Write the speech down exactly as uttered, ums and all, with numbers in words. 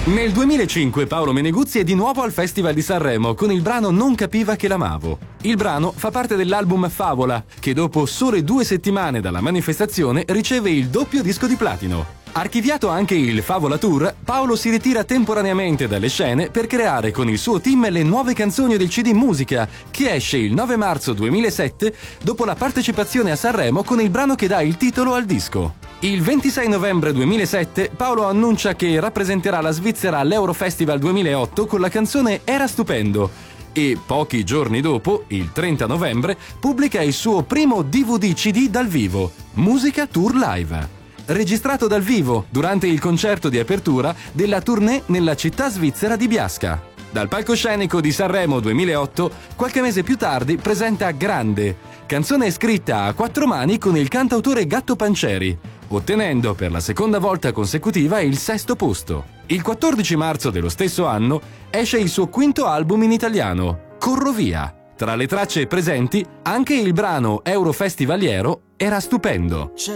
Nel duemilacinque Paolo Meneguzzi è di nuovo al Festival di Sanremo con il brano Non capiva che l'amavo. Il brano fa parte dell'album Favola, che dopo sole due settimane dalla manifestazione riceve il doppio disco di platino. Archiviato anche il Favola Tour, Paolo si ritira temporaneamente dalle scene per creare con il suo team le nuove canzoni del C D Musica, che esce il nove marzo duemilasette dopo la partecipazione a Sanremo con il brano che dà il titolo al disco. Il ventisei novembre duemilasette Paolo annuncia che rappresenterà la Svizzera all'Eurofestival duemilaotto con la canzone Era stupendo e pochi giorni dopo, il trenta novembre, pubblica il suo primo D V D C D dal vivo, Musica Tour Live. Registrato dal vivo durante il concerto di apertura della tournée nella città svizzera di Biasca. Dal palcoscenico di Sanremo duemilaotto, qualche mese più tardi presenta Grande, canzone scritta a quattro mani con il cantautore Gatto Pancieri, ottenendo per la seconda volta consecutiva il sesto posto. Il quattordici marzo dello stesso anno esce il suo quinto album in italiano, Corro via. Tra le tracce presenti anche il brano Eurofestivaliero Era stupendo. C'è